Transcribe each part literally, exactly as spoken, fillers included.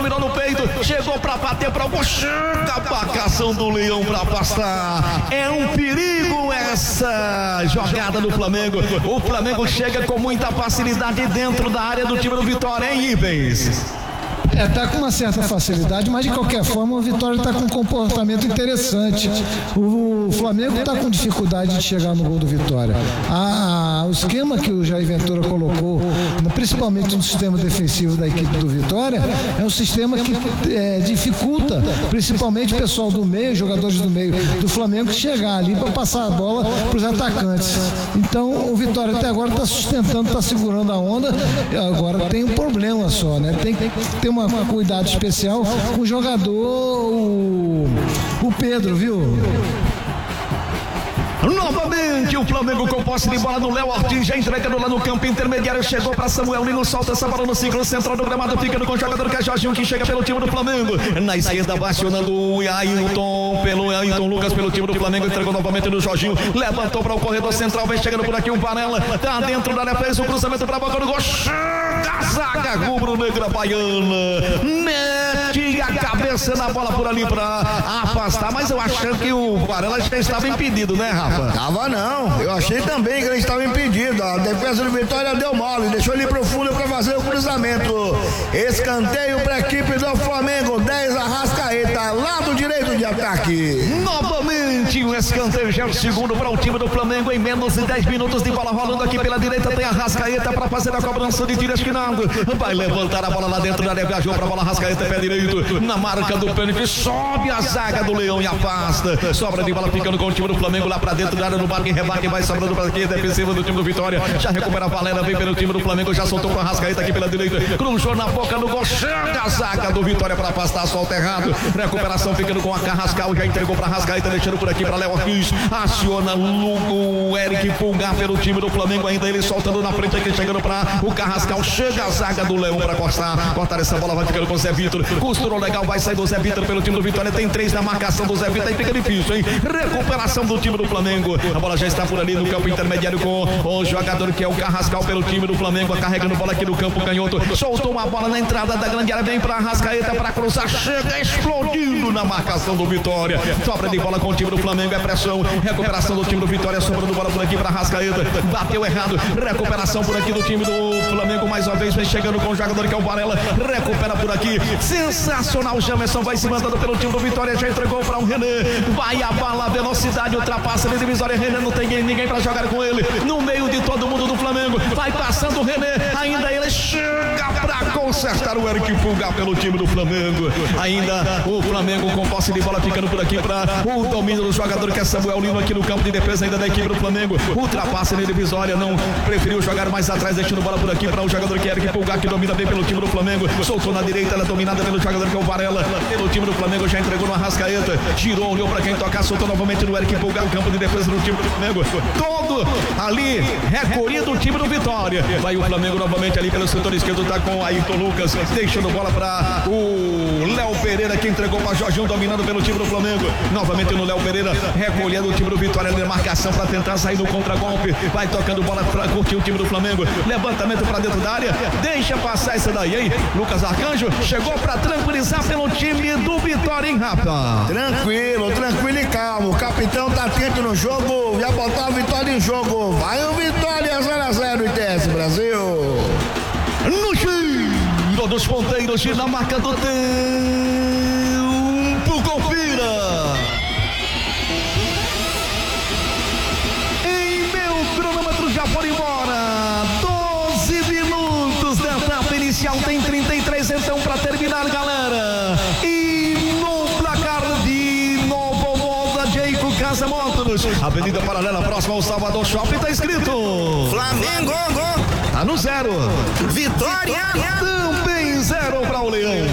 dominou no peito, chegou pra bater pra o chega a marcação do Leão pra afastar. É um perigo essa jogada do Flamengo. O Flamengo chega com muita facilidade dentro da área do time do Vitória, hein, Ribens? É, tá com uma certa facilidade, mas de qualquer forma o Vitória está com um comportamento interessante. O Flamengo está com dificuldade de chegar no gol do Vitória. Ah, o esquema que o Jair Ventura colocou, principalmente no sistema defensivo da equipe do Vitória, é um sistema que é, dificulta, principalmente o pessoal do meio, jogadores do meio do Flamengo, chegar ali para passar a bola para os atacantes. Então o Vitória até agora está sustentando, está segurando a onda. Agora tem um problema só, né? Tem que ter uma Um cuidado especial com o jogador, o, o Pedro, viu? Novamente o Flamengo com posse de bola do Léo Ortiz, já entregando lá no campo intermediário, chegou para Samuel Lino, solta essa bola no círculo central do gramado, ficando com o jogador que é Jorginho, que chega pelo time do Flamengo, na esquerda acionando o Ailton, pelo Ailton Lucas, pelo time do Flamengo, entregou novamente no Jorginho, levantou para o corredor central, vem chegando por aqui o Varela, tá dentro da área, fez o cruzamento para a boca do gol, a zaga rubro-negra baiana, mete a cabeça na bola por ali para afastar, mas eu achando que o Varela já estava impedido, né, Rafa? Tava não, eu achei também que ele estava impedido. A defesa do Vitória deu mole, deixou ele pro fundo para fazer o cruzamento. Escanteio para a equipe do Flamengo, dez Arrascaeta, lado direito de ataque. Novamente um escanteio, já é o segundo para o time do Flamengo em menos de dez minutos de bola rolando aqui pela direita, tem Arrascaeta para fazer a cobrança de tiro esquinado. Vai levantar a bola lá dentro da área, viajou para a bola, Arrascaeta, pé direito, na marca do pênalti, sobe a zaga do Leão e afasta. Sobra de bola ficando com o time do Flamengo lá para dentro da área, no barco em rebaque, vai sobrando para aqui, defensiva do time do Vitória, já recupera a Valera, vem pelo time do Flamengo, já soltou com a Arrascaeta aqui pela direita, cruzou na boca do gol, chega a zaga do Vitória para afastar, solta errado, recuperação ficando com a Carrascal, já entregou para a Arrascaeta, deixando por aqui para Léo Ortiz, aciona o Eric Pulgar pelo time do Flamengo, ainda ele soltando na frente aqui, chegando para o Carrascal, chega a zaga do Leão para cortar, cortar essa bola, vai ficando com o Zé Vitor, costurou legal, vai sair do Zé Vitor pelo time do Vitória, tem três na marcação do Zé Vitor, aí fica difícil, hein? Recuperação do time do Flamengo, a bola já está por ali no campo intermediário com o jogador que é o Carrascal pelo time do Flamengo, carregando bola aqui no campo canhoto, soltou uma bola na entrada da grande área, vem para Arrascaeta para cruzar, chega explodindo na marcação do Vitória, sobra de bola com o time do Flamengo, é pressão, recuperação do time do Vitória, sobrando bola por aqui para Arrascaeta, bateu errado, recuperação por aqui do time do Flamengo, mais uma vez vem chegando com o jogador que é o Varela, recupera por aqui, sensacional, Jamerson vai se mandando pelo time do Vitória, já entregou para o René, vai a bala, velocidade, ultrapassa a divisória, René não tem ninguém para jogar com ele, no meio de todo mundo do Flamengo, vai passando o René, ainda ele chega para consertar o Eric Pulgar pelo time do Flamengo, ainda o Flamengo com posse de bola ficando por aqui para o domínio do jogador que é Samuel Lino aqui no campo de defesa ainda da equipe do Flamengo, ultrapassa na divisória, não preferiu jogar mais atrás, deixando bola por aqui para o jogador que é Eric Pulgar, que domina bem pelo time do Flamengo, soltou na direita, ela é dominada pelo jogador que é o Varela, pelo time do Flamengo, já entregou no Arrascaeta, girou, olhou para quem tocar, soltou novamente no Eric Pulgar, o campo de defesa do time do Flamengo, todo ali recolhido o time do Vitória, vai o Flamengo novamente ali pelo setor esquerdo, tá com Ailton Lucas, deixando bola para o Léo Pereira, que entregou para Jorginho, dominando pelo time do Flamengo, novamente no Léo Pereira, recolhendo o time do Vitória na marcação para tentar sair do contra-golpe, vai tocando bola para curtir o time do Flamengo, levantamento para dentro da área, deixa passar essa daí, hein? Lucas Arcanjo chegou para tranquilizar pelo time do Vitória, hein, Rafa? Tranquilo, tranquilo e calmo, o capitão tá atento no jogo, já botou a vitória em jogo, vai o Vitória zero a zero e desce, Brasil. No giro dos ponteiros e na marca do tempo, confira. Em meu cronômetro já foram embora doze minutos da etapa inicial, tem trinta e três então para terminar, galera. E no placar de Novo Moda, Jeico Casa Motors, Avenida Paralela, próxima ao Salvador Shopping, tá escrito Flamengo, tá no zero. Vitória também zero para o Leão.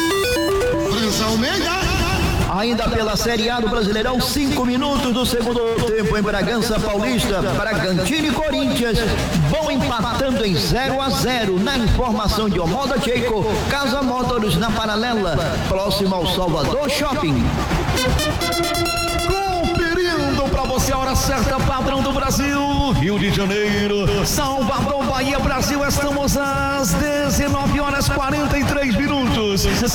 Ainda pela Série A do Brasileirão, cinco minutos do segundo tempo em Bragança Paulista, Bragantino e Corinthians vão empatando em zero a zero. Na informação de Omoda Jeico, Casa Motors na Paralela, próximo ao Salvador Shopping. Conferindo para você a hora certa, padrão do Brasil, Rio de Janeiro, Salvador, Bahia, Brasil, estamos às dezenove horas e quarenta e três minutos.